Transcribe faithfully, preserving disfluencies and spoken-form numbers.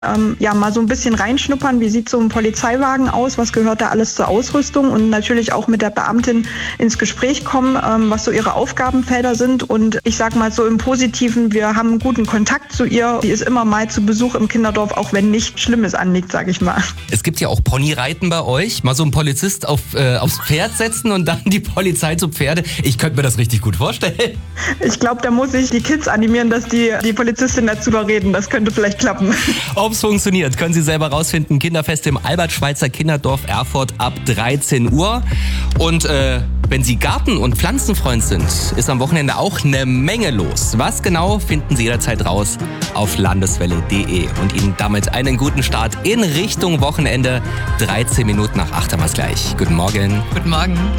Ähm, ja, mal so ein bisschen reinschnuppern, wie sieht so ein Polizeiwagen aus, was gehört da alles zur Ausrüstung und natürlich auch mit der Beamtin ins Gespräch kommen, ähm, was so ihre Aufgabenfelder sind. Und ich sag mal so im Positiven, wir haben einen guten Kontakt zu ihr. Die ist immer mal zu Besuch im Kinderdorf, auch wenn nichts Schlimmes anliegt, sag ich mal. Es gibt ja auch Ponyreiten bei euch. Mal so einen Polizist auf, äh, aufs Pferd setzen und dann die Polizei zu Pferde. Ich könnte mir das richtig gut vorstellen. Ich glaube, da muss ich die Kids animieren, dass die die Polizistin dazu überreden. Das könnte vielleicht klappen. Ob es funktioniert, können Sie selber rausfinden. Kinderfest im Albert-Schweitzer Kinderdorf Erfurt ab dreizehn Uhr. Und äh, wenn Sie Garten- und Pflanzenfreund sind, ist am Wochenende auch eine Menge los. Was genau, finden Sie jederzeit raus auf landeswelle punkt de. Und Ihnen damit einen guten Start in Richtung Wochenende. dreizehn Minuten nach acht haben wir es gleich. Guten Morgen. Guten Morgen.